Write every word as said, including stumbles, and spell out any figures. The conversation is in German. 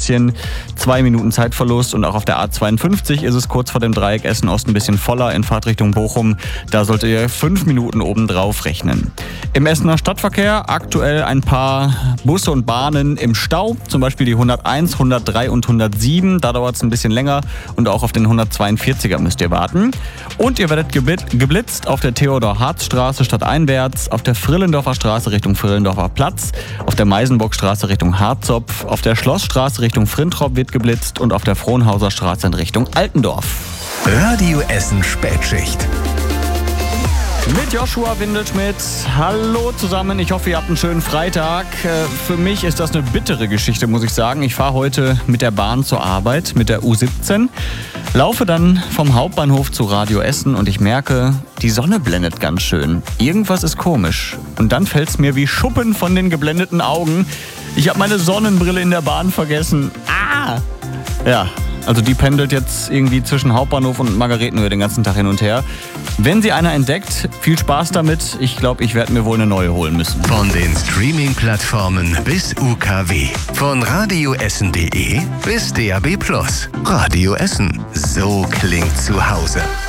bisschen. Zwei Minuten Zeitverlust und auch auf der A zweiundfünfzig ist es kurz vor dem Dreieck Essen-Ost ein bisschen voller in Fahrtrichtung Bochum. Da solltet ihr fünf Minuten obendrauf rechnen. Im Essener Stadtverkehr aktuell ein paar Busse und Bahnen im Stau, zum Beispiel die hunderteins, hundertdrei und hundertsieben. Da dauert es ein bisschen länger und auch auf den hundertzweiundvierziger müsst ihr warten. Und ihr werdet geblitzt auf der Theodor-Harz-Straße stadteinwärts, auf der Frillendorfer Straße Richtung Frillendorfer Platz, auf der Meisenburgstraße Richtung Harzopf, auf der Schlossstraße Richtung Frintrop wird geblitzt und auf der Frohnhauser Straße in Richtung Altendorf. Radio Essen Spätschicht. Mit Joshua Windelschmidt. Hallo zusammen, ich hoffe, ihr habt einen schönen Freitag. Für mich ist das eine bittere Geschichte, muss ich sagen. Ich fahre heute mit der Bahn zur Arbeit, mit der U siebzehn. Laufe dann vom Hauptbahnhof zu Radio Essen und ich merke, die Sonne blendet ganz schön. Irgendwas ist komisch. Und dann fällt es mir wie Schuppen von den geblendeten Augen. Ich habe meine Sonnenbrille in der Bahn vergessen. Ah! Ja, also die pendelt jetzt irgendwie zwischen Hauptbahnhof und Margaretenhöhe den ganzen Tag hin und her. Wenn sie einer entdeckt, viel Spaß damit. Ich glaube, ich werde mir wohl eine neue holen müssen. Von den Streaming-Plattformen bis U K W. Von radioessen punkt de bis D A B plus. Radio Essen. So klingt zu Hause.